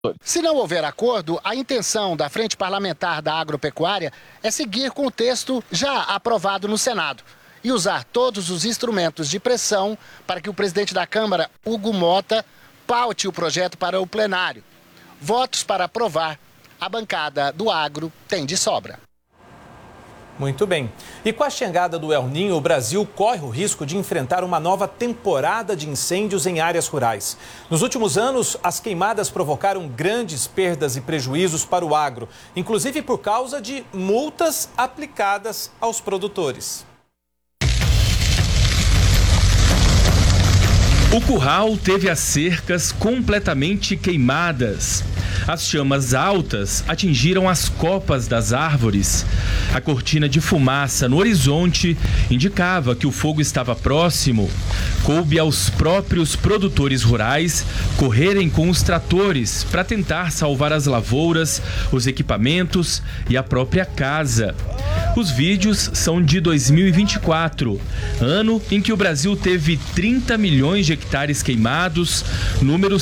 Se não houver acordo, a intenção da Frente Parlamentar da Agropecuária é seguir com o texto já aprovado no Senado e usar todos os instrumentos de pressão para que o presidente da Câmara, Hugo Mota, paute o projeto para o plenário. Votos para aprovar, a bancada do agro tem de sobra. Muito bem. E com a chegada do El Niño, o Brasil corre o risco de enfrentar uma nova temporada de incêndios em áreas rurais. Nos últimos anos, as queimadas provocaram grandes perdas e prejuízos para o agro, inclusive por causa de multas aplicadas aos produtores. O curral teve as cercas completamente queimadas. As chamas altas atingiram as copas das árvores. A cortina de fumaça no horizonte indicava que o fogo estava próximo. Coube aos próprios produtores rurais correrem com os tratores para tentar salvar as lavouras, os equipamentos e a própria casa. Os vídeos são de 2024, ano em que o Brasil teve 30 milhões de hectares queimados, número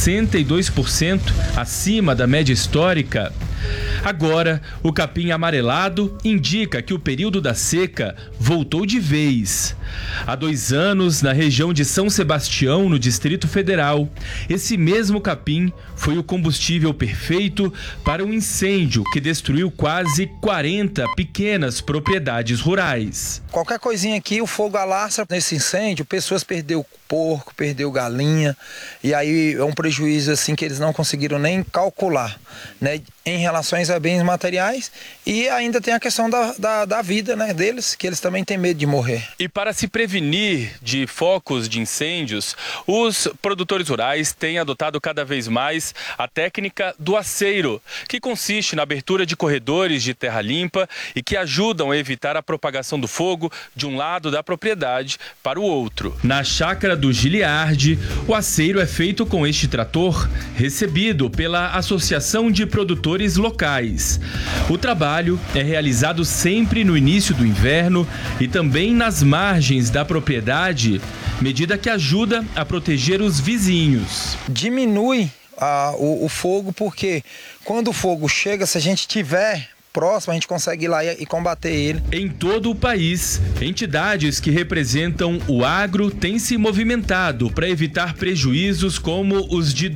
62% acima da média histórica. Agora, o capim amarelado indica que o período da seca voltou de vez. Há 2 anos, na região de São Sebastião, no Distrito Federal, esse mesmo capim foi o combustível perfeito para um incêndio que destruiu quase 40 pequenas propriedades rurais. Qualquer coisinha aqui, o fogo alastra. Nesse incêndio, pessoas perdeu porco, perdeu galinha, e aí é um prejuízo assim que eles não conseguiram nem calcular, né, em relação a bens materiais, e ainda tem a questão da vida, né, deles, que eles também têm medo de morrer. E para se prevenir de focos de incêndios, os produtores rurais têm adotado cada vez mais a técnica do aceiro, que consiste na abertura de corredores de terra limpa e que ajudam a evitar a propagação do fogo de um lado da propriedade para o outro. Na chácara do Giliardi, o aceiro é feito com este trator, recebido pela Associação de Produtores Locais. O trabalho é realizado sempre no início do inverno e também nas margens da propriedade, medida que ajuda a proteger os vizinhos. Diminui o fogo, porque quando o fogo chega, se a gente tiver próximo, a gente consegue ir lá e combater ele. Em todo o país, entidades que representam o agro têm se movimentado para evitar prejuízos como os de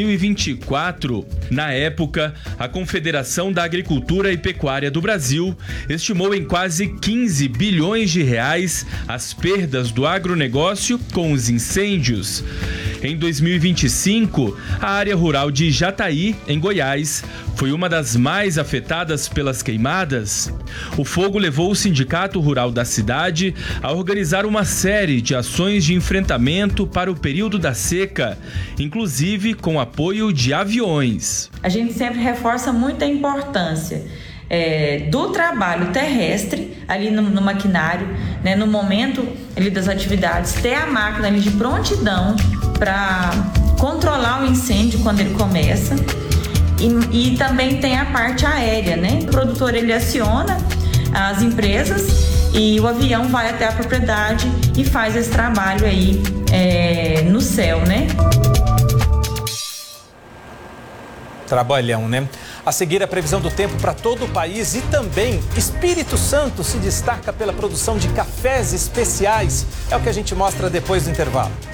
2024. Na época, a Confederação da Agricultura e Pecuária do Brasil estimou em quase 15 bilhões de reais as perdas do agronegócio com os incêndios. Em 2025, a área rural de Jataí, em Goiás, foi uma das mais afetadas pelas queimadas. O fogo levou o Sindicato Rural da cidade a organizar uma série de ações de enfrentamento para o período da seca, inclusive com apoio de aviões. A gente sempre reforça muito a importância do trabalho terrestre ali no maquinário, né, no momento ali das atividades, ter a máquina ali de prontidão para controlar o incêndio quando ele começa. E também tem a parte aérea, né? O produtor, ele aciona as empresas e o avião vai até a propriedade e faz esse trabalho aí no céu, né? Trabalhão, né? A seguir, a previsão do tempo para todo o país e também Espírito Santo se destaca pela produção de cafés especiais. É o que a gente mostra depois do intervalo.